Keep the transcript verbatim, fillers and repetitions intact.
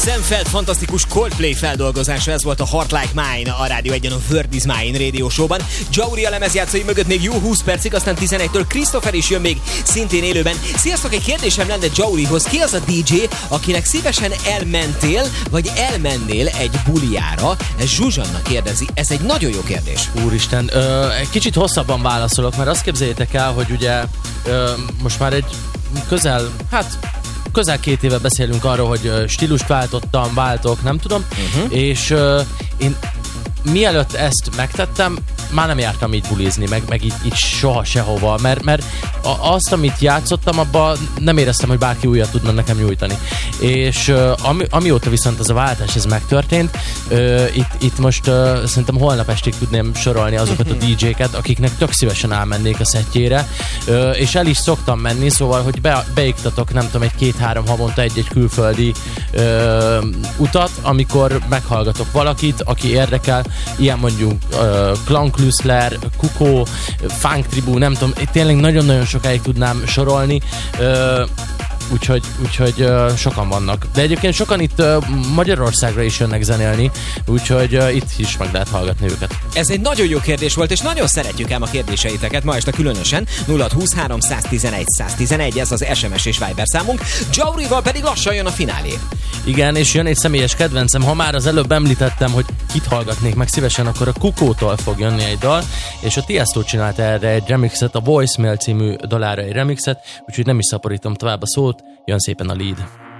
Sam Feld fantasztikus Coldplay feldolgozása, ez volt a Heart Like Mine a Rádió egyen a Word is Mine rádió showban. Jauri a lemezjátszói mögött még jó húsz percig, aztán tizenegytől Christopher is jön még szintén élőben. Sziasztok, egy kérdésem lenne Jaurihoz. Ki az a dé dzsé, akinek szívesen elmentél, vagy elmennél egy buliára? Ez Zsuzsanna kérdezi. Ez egy nagyon jó kérdés. Úristen, ö, egy kicsit hosszabban válaszolok, mert azt képzeljétek el, hogy ugye ö, most már egy közel, hát közel két éve beszélünk arról, hogy stílust váltottam, váltok, nem tudom, uh-huh. és uh, én mielőtt ezt megtettem, már nem jártam így bulizni, meg, meg így, így soha sehova, mert, mert azt, amit játszottam, abban nem éreztem, hogy bárki újat tudna nekem nyújtani. És uh, ami, amióta viszont az a váltás ez megtörtént, uh, itt, itt most uh, szerintem holnap estig tudném sorolni azokat a dé dzséket, akiknek tök szívesen elmennék a szettjére, uh, és el is szoktam menni, szóval, hogy be, beiktatok, nem tudom, egy két-három havonta egy-egy külföldi uh, utat, amikor meghallgatok valakit, aki érdekel, ilyen mondjuk uh, Klankluszler, Kukó, Funk Tribu, nem tudom, tényleg nagyon-nagyon sokáig tudnám sorolni, uh, úgyhogy, úgyhogy uh, sokan vannak. De egyébként sokan itt uh, Magyarországra is jönnek zenélni, úgyhogy uh, itt is meg lehet hallgatni őket. Ez egy nagyon jó kérdés volt, és nagyon szeretjük ám a kérdéseiteket, ma este különösen. nulla húsz három tizenegy száz tizenegy, ez az es em es és Viber számunk. Jaurival pedig lassan jön a finálé. Igen, és jön egy személyes kedvencem. Ha már az előbb említettem, hogy kit hallgatnék meg szívesen, akkor a Kukótól fog jönni egy dal, és a Tiesto csinált erre egy remixet, a Voicemail című dalára egy remixet, úgyhogy nem is szaporítom tovább a szót, jön szépen a lead.